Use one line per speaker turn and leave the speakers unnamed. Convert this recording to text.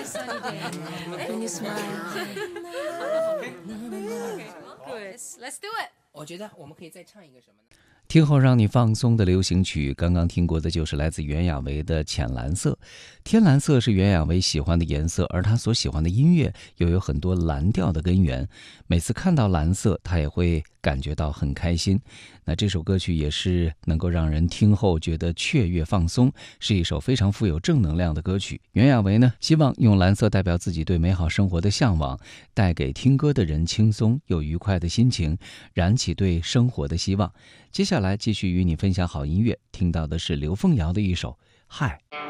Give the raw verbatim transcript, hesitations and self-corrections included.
sunny day when you smile. Good. Let's do it.
我觉得我们可以再唱一个什么呢？
听后让你放松的流行曲，刚刚听过的就是来自袁娅维的《浅蓝色》。天蓝色是袁娅维喜欢的颜色，而她所喜欢的音乐又有很多蓝调的根源。每次看到蓝色，她也会感觉到很开心。那这首歌曲也是能够让人听后觉得雀跃放松，是一首非常富有正能量的歌曲。袁娅维呢，希望用蓝色代表自己对美好生活的向往，带给听歌的人轻松又愉快的心情，燃起对生活的希望。接下来继续与你分享好音乐，听到的是刘凤瑶的一首《嗨》。